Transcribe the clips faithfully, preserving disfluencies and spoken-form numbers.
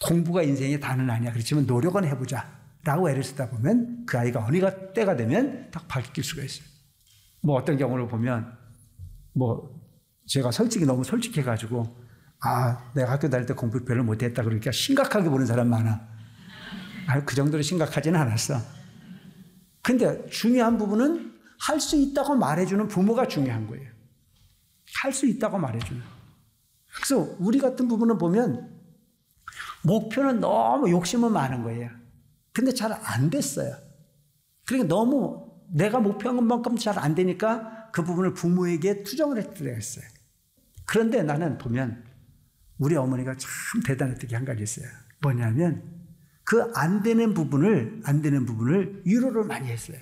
공부가 인생의 다는 아니야. 그렇지만 노력은 해보자 라고 애를 쓰다 보면 그 아이가 어느 때가 되면 딱 바뀔 수가 있어요. 뭐 어떤 경우를 보면 뭐 제가 솔직히 너무 솔직해가지고 아 내가 학교 다닐 때 공부 별로 못했다 그러니까 심각하게 보는 사람 많아. 아, 그 정도로 심각하지는 않았어. 근데 중요한 부분은 할 수 있다고 말해주는 부모가 중요한 거예요. 할 수 있다고 말해주는. 그래서 우리 같은 부분은 보면 목표는 너무 욕심은 많은 거예요. 근데 잘 안 됐어요. 그러니까 너무 내가 목표한 것만큼 잘 안 되니까 그 부분을 부모에게 투정을 했어야 했어요. 그런데 나는 보면 우리 어머니가 참 대단했던 게 한 가지 있어요. 뭐냐면 그 안 되는 부분을, 안 되는 부분을 위로를 많이 했어요.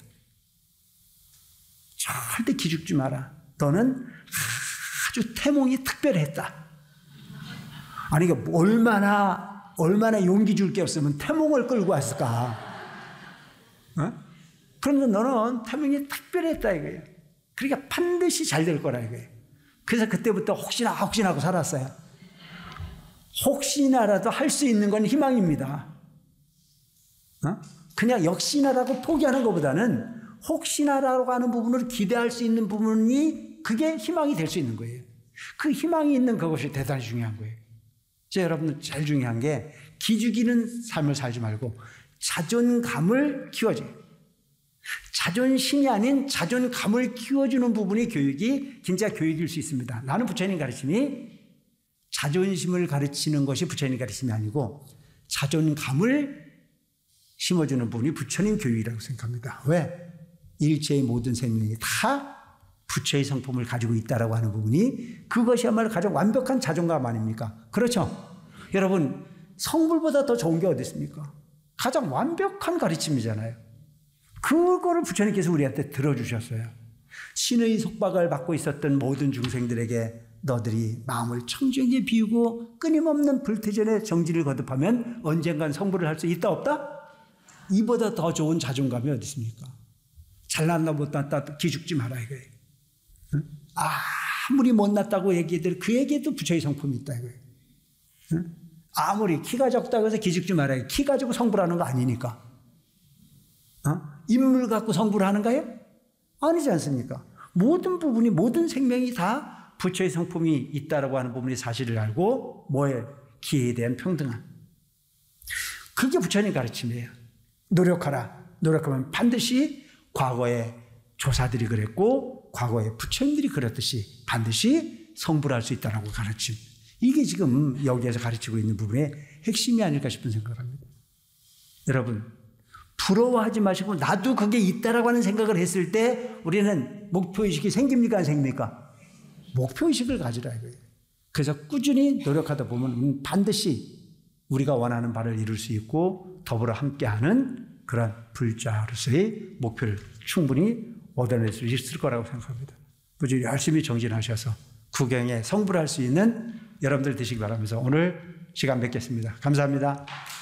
절대 기죽지 마라. 너는 아주 태몽이 특별했다. 아니, 이게 얼마나, 얼마나 용기 줄 게 없으면 태몽을 끌고 왔을까. 어? 그런데 너는 태몽이 특별했다 이거예요. 그러니까 반드시 잘 될 거라 이거예요. 그래서 그때부터 혹시나, 혹시나 하고 살았어요. 혹시나라도 할 수 있는 건 희망입니다. 어? 그냥 역시나라고 포기하는 것보다는 혹시나라고 하는 부분을 기대할 수 있는 부분이 그게 희망이 될 수 있는 거예요. 그 희망이 있는 그것이 대단히 중요한 거예요. 자, 여러분 제일 중요한 게 기죽이는 삶을 살지 말고 자존감을 키워줘요. 자존심이 아닌 자존감을 키워주는 부분이 교육이 진짜 교육일 수 있습니다. 나는 부처님 가르침이 자존심을 가르치는 것이 부처님 가르침이 아니고 자존감을 심어주는 부분이 부처님 교육이라고 생각합니다. 왜? 일체의 모든 생명이 다 부처의 성품을 가지고 있다라고 하는 부분이 그것이야말로 가장 완벽한 자존감 아닙니까? 그렇죠? 여러분 성불보다 더 좋은 게 어디 있습니까? 가장 완벽한 가르침이잖아요. 그거를 부처님께서 우리한테 들어주셨어요. 신의 속박을 받고 있었던 모든 중생들에게 너들이 마음을 청정히 비우고 끊임없는 불태전의 정진을 거듭하면 언젠간 성불을 할 수 있다 없다? 이보다 더 좋은 자존감이 어디 있습니까? 잘났나 못났다 기죽지 마라 이거예요. 응? 아무리 못났다고 얘기해도 그 얘기에도 부처의 성품이 있다 이거예요. 응? 아무리 키가 적다고 해서 기죽지 말아요. 키 가지고 성불하는 거 아니니까. 어? 인물 갖고 성불하는가요? 아니지 않습니까? 모든 부분이 모든 생명이 다 부처의 성품이 있다라고 하는 부분이 사실을 알고 뭐에 기회에 대한 평등함. 그게 부처님 가르침이에요. 노력하라. 노력하면 반드시 과거에 조사들이 그랬고 과거에 부처님들이 그랬듯이 반드시 성불할 수 있다는 가르침. 이게 지금 여기에서 가르치고 있는 부분의 핵심이 아닐까 싶은 생각을 합니다. 여러분 부러워하지 마시고 나도 그게 있다라고 하는 생각을 했을 때 우리는 목표의식이 생깁니까 안 생깁니까? 목표의식을 가지라 이거예요. 그래서 꾸준히 노력하다 보면 반드시 우리가 원하는 바를 이룰 수 있고 더불어 함께하는 그런 불자로서의 목표를 충분히 얻어낼 수 있을 거라고 생각합니다. 꾸준히 열심히 정진하셔서 구경에 성불할 수 있는 여러분들 되시기 바라면서 오늘 시간 뵙겠습니다. 감사합니다.